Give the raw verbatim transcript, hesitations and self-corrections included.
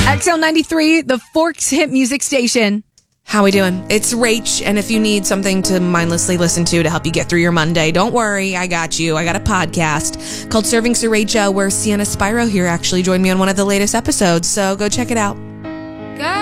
X L ninety-three, the Forks Hit Music Station. How we doing? It's Rach, and if you need something to mindlessly listen to to help you get through your Monday, don't worry, I got you. I got a podcast called Serving Sriracha, where Sienna Spyro here actually joined me on one of the latest episodes, so go check it out. Girl.